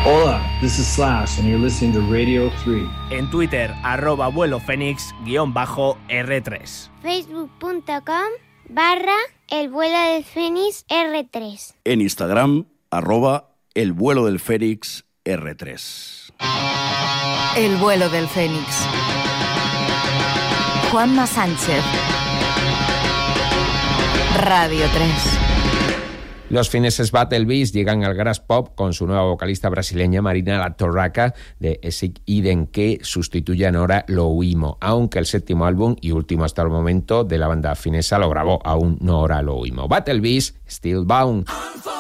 Hola, this is Slash and you're listening to Radio 3. En Twitter, @vuelofenix_R3. Facebook.com/El Vuelo del Fénix R3. En Instagram, @El Vuelo del Fénix R3. El Vuelo del Fénix. Juanma Sánchez. Radio 3. Los fineses Battle Beast llegan al Grass Pop con su nueva vocalista brasileña Marina La Torraca de Exit Eden, que sustituye a Nora Louimo, aunque el séptimo álbum y último hasta el momento de la banda finesa lo grabó aún Nora Louimo. Battle Beast, Still Bound.